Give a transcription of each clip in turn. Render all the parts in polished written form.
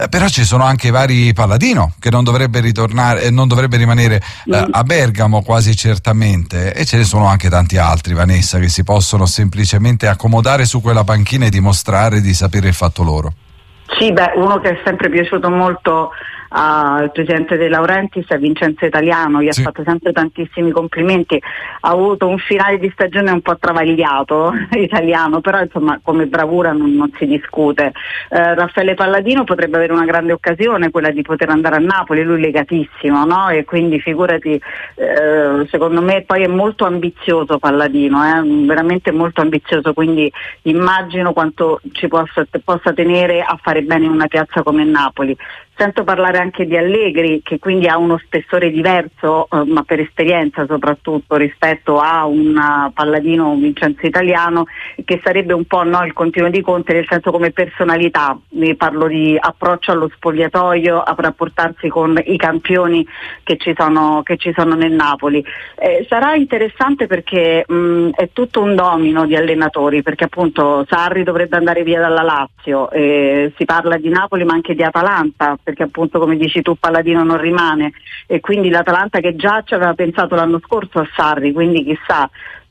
però ci sono anche i vari Palladino che non dovrebbe rimanere a Bergamo quasi certamente, e ce ne sono anche tanti altri, Vanessa, che si possono semplicemente accomodare su quella panchina e dimostrare di sapere il fatto loro. Sì, uno che è sempre piaciuto molto al presidente De Laurentiis è Vincenzo Italiano, gli ha fatto sempre tantissimi complimenti, ha avuto un finale di stagione un po' travagliato Italiano, però insomma come bravura non si discute. Raffaele Palladino potrebbe avere una grande occasione, quella di poter andare a Napoli, lui legatissimo, no? E quindi figurati, secondo me poi è molto ambizioso Palladino, veramente molto ambizioso, quindi immagino quanto ci possa tenere a fare bene in una piazza come Napoli. Sento parlare anche di Allegri, che quindi ha uno spessore diverso, ma per esperienza soprattutto, rispetto a un Palladino o un Vincenzo Italiano, che sarebbe un po' il continuo di Conte, nel senso come personalità. Ne parlo di approccio allo spogliatoio, a rapportarsi con i campioni che ci sono nel Napoli. Sarà interessante perché è tutto un domino di allenatori, perché appunto Sarri dovrebbe andare via dalla Lazio, si parla di Napoli ma anche di Atalanta, perché appunto come dici tu Palladino non rimane, e quindi l'Atalanta che già ci aveva pensato l'anno scorso a Sarri, quindi chissà,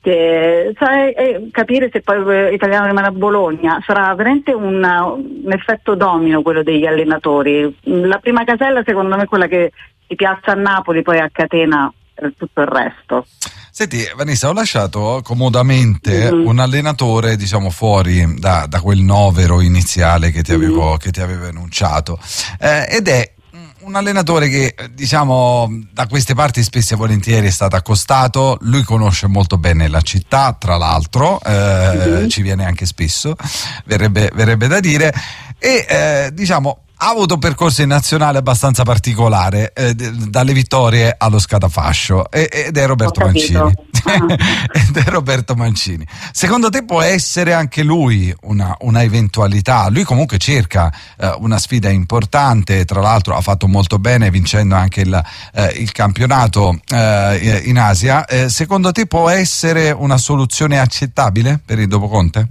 capire se poi Italiano rimane a Bologna. Sarà veramente un effetto domino quello degli allenatori. La prima casella secondo me è quella che si piazza a Napoli, poi a catena tutto il resto. Senti Vanessa, ho lasciato comodamente un allenatore diciamo fuori da quel novero iniziale che ti avevo enunciato, ed è un allenatore che diciamo da queste parti spesso e volentieri è stato accostato. Lui conosce molto bene la città, tra l'altro, ci viene anche spesso, verrebbe da dire, e diciamo ha avuto un percorso in nazionale abbastanza particolare, dalle vittorie allo scatafascio, ed è Roberto Mancini. Ed è Roberto Mancini. Secondo te può essere anche lui una eventualità? Lui comunque cerca una sfida importante, tra l'altro ha fatto molto bene vincendo anche il campionato in Asia. Secondo te può essere una soluzione accettabile per il dopo Conte?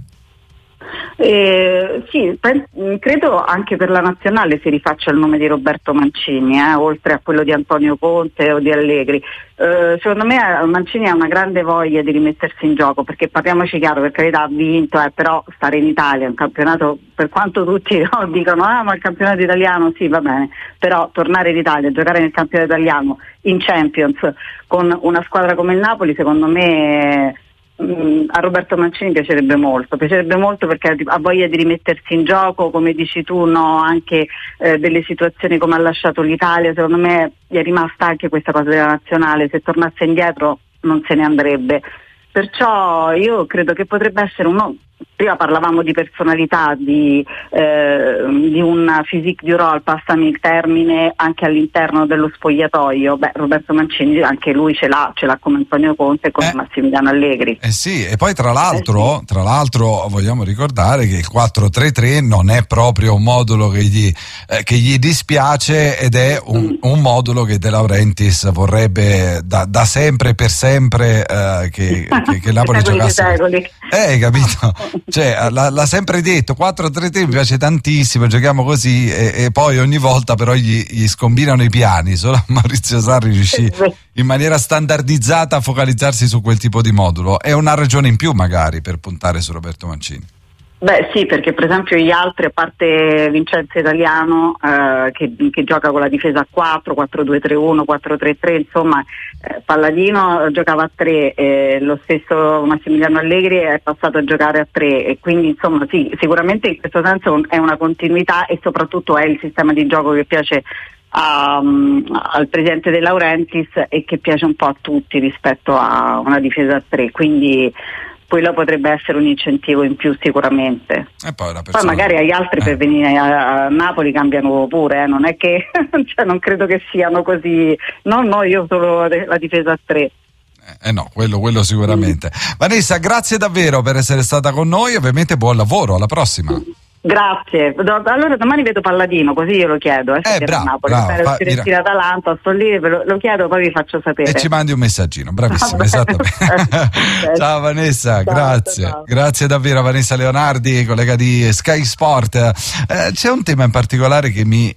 Sì, credo anche per la nazionale si rifaccia il nome di Roberto Mancini, oltre a quello di Antonio Conte o di Allegri. Secondo me Mancini ha una grande voglia di rimettersi in gioco, perché parliamoci chiaro, per carità ha vinto, però stare in Italia, un campionato, per quanto tutti dicono ma il campionato italiano sì va bene, però tornare in Italia, giocare nel campionato italiano in Champions con una squadra come il Napoli, secondo me a Roberto Mancini piacerebbe molto perché ha voglia di rimettersi in gioco, come dici tu, anche delle situazioni come ha lasciato l'Italia. Secondo me gli è rimasta anche questa cosa della nazionale, se tornasse indietro non se ne andrebbe, perciò io credo che potrebbe essere prima parlavamo di personalità, di un physique du role, passami il termine, anche all'interno dello spogliatoio. Roberto Mancini anche lui ce l'ha come Antonio Conte e come Massimiliano Allegri. Sì, e poi tra l'altro vogliamo ricordare che il 4-3-3 non è proprio un modulo che gli dispiace, ed è un modulo che De Laurentiis vorrebbe da sempre per sempre che Napoli giocasse. Hai capito? Cioè l'ha sempre detto, 4-3-3 mi piace tantissimo, giochiamo così, e poi ogni volta però gli scombinano i piani. Solo Maurizio Sarri riuscì in maniera standardizzata a focalizzarsi su quel tipo di modulo. È una ragione in più magari per puntare su Roberto Mancini. Sì, perché per esempio gli altri, a parte Vincenzo Italiano che gioca con la difesa a 4, 4-2-3-1, 4-3-3, insomma Palladino giocava a 3, lo stesso Massimiliano Allegri è passato a giocare a 3, e quindi insomma sì, sicuramente in questo senso è una continuità, e soprattutto è il sistema di gioco che piace al presidente De Laurentiis e che piace un po' a tutti rispetto a una difesa a 3, quindi quello potrebbe essere un incentivo in più sicuramente. E poi magari agli altri per venire a Napoli cambiano pure, non è che cioè, non credo che siano così, no, io solo la difesa a 3. No, quello sicuramente. Vanessa, grazie davvero per essere stata con noi, ovviamente buon lavoro, alla prossima. Grazie, allora domani vedo Palladino, così io lo chiedo, bravo, Napoli, spero Atalanta, sto lì, lo chiedo, poi vi faccio sapere. E ci mandi un messaggino, bravissimo, esattamente. Ciao Vanessa, grazie davvero a Vanessa Leonardi, collega di Sky Sport. C'è un tema in particolare che mi